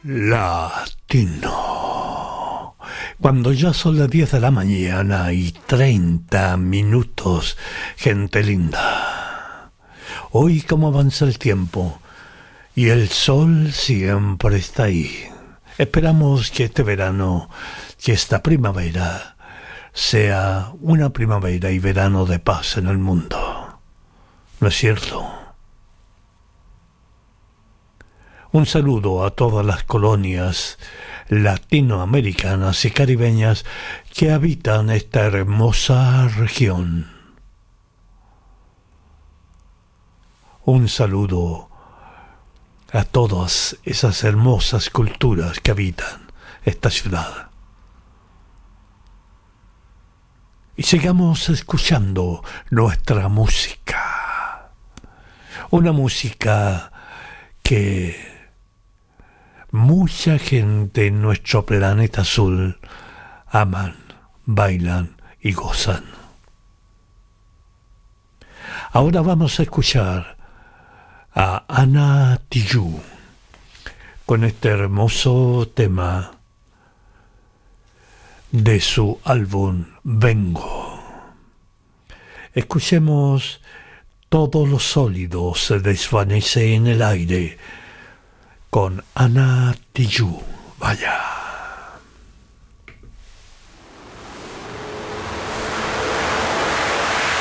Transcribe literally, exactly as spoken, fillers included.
Latino. Cuando ya son las diez de la mañana y treinta minutos, gente linda. Hoy cómo avanza el tiempo y el sol siempre está ahí. Esperamos que este verano, que esta primavera, sea una primavera y verano de paz en el mundo. ¿No es cierto? Un saludo a todas las colonias latinoamericanas y caribeñas que habitan esta hermosa región. Un saludo a todas esas hermosas culturas que habitan esta ciudad. Y sigamos escuchando nuestra música. Una música que mucha gente en nuestro planeta azul aman, bailan y gozan. Ahora vamos a escuchar a Ana Tijoux con este hermoso tema de su álbum Vengo. Escuchemos Todo lo sólido se desvanece en el aire con Ana Tijoux. Vaya.